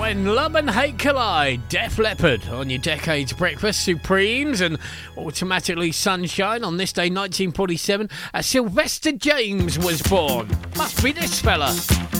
When Love and Hate Collide, Def Leppard on your Decades Breakfast, Supremes and Automatically Sunshine. On this day 1947, Sylvester James was born. Must be this fella.